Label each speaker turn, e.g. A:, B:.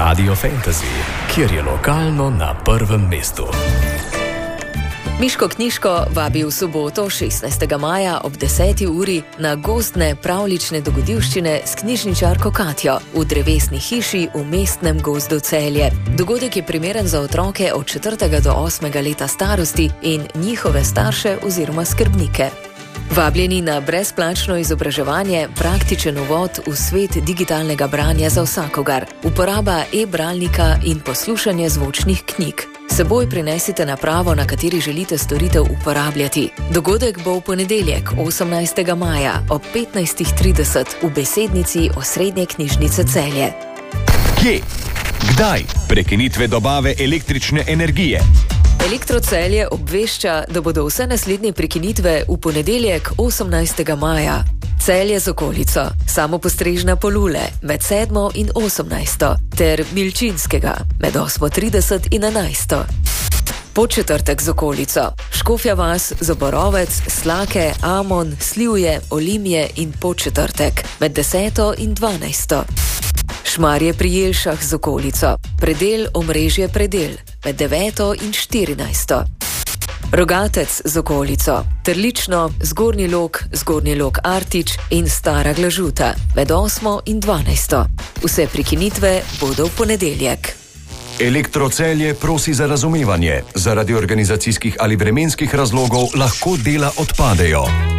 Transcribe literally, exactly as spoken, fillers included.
A: Radio Fantasy, kjer je lokalno na prvem mestu.
B: Miško Knjiško vabi v soboto šestnajstega maja ob deseti uri na gozdne pravlične dogodivščine s knjižničarko Katjo v drevesni hiši v mestnem gozdu Celje. Dogodek je primeren za otroke od četrtega do osmega leta starosti in njihove starše oziroma skrbnike. Vabljeni na brezplačno izobraževanje, praktičen uvod v svet digitalnega branja za vsakogar, uporaba e-bralnika in poslušanje zvočnih knjig. Seboj prinesite napravo, na kateri želite storitev uporabljati. Dogodek bo v ponedeljek, osemnajstega maja ob petnajst trideset v besednici Osrednje knjižnice Celje.
C: Kje? Kdaj? Prekinitve dobave električne energije.
B: Elektro Celje obvešča, da bodo vse naslednje prekinitve v ponedeljek, osemnajstega maja. Celje z okolico, Samopostrežna Polule med sedmo in osemnajsto ter Milčinskega med osmo trideset in enajsto. Podčetrtek z okolico, Škofja Vas, Zoborovec, Slake, Amon, Slivje, Olimje in Podčetrtek med deseto in dvanajsto. Šmarje pri Jelšah z okolico, Predel, Omrežje, Predel med deveto in štirinajsto. Rogatec z okolico, Trlično, Zgornji Log, Zgornji Log Artič in Stara Glažuta med osmo in dvanajsto. Vse prekinitve bodo v ponedeljek.
C: Elektro Celje prosi za razumevanje. Zaradi organizacijskih ali vremenskih razlogov lahko dela odpadejo.